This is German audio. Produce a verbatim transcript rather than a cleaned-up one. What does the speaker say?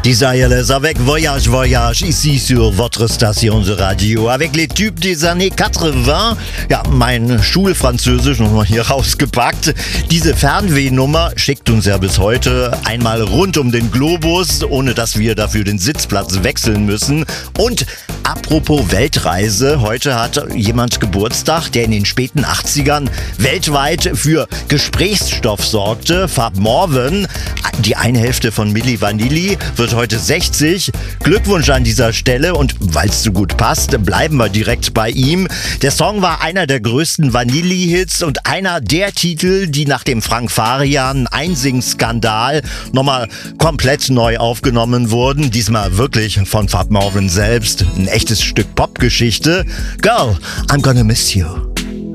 Desireless avec Voyage Voyage ici sur votre station de radio avec les tubes des années quatre-vingts. Ja, mein Schulfranzösisch nochmal hier rausgepackt. Diese Fernwehnummer schickt uns ja bis heute einmal rund um den Globus, ohne dass wir dafür den Sitzplatz wechseln müssen. Und apropos Weltreise, heute hat jemand Geburtstag, der in den späten achtzigern weltweit für Gesprächsstoff sorgte. Fab Morvan, die eine Hälfte von Milli Vanilli, wird heute sechzig. Glückwunsch an dieser Stelle und weil es so gut passt, bleiben wir direkt bei ihm. Der Song war einer der größten Vanilli-Hits und einer der Titel, die nach dem Frank Farian Einsing-Skandal nochmal komplett neu aufgenommen wurden. Diesmal wirklich von Fab Morvan selbst. Ein echtes Stück Popgeschichte. Girl, I'm gonna miss you.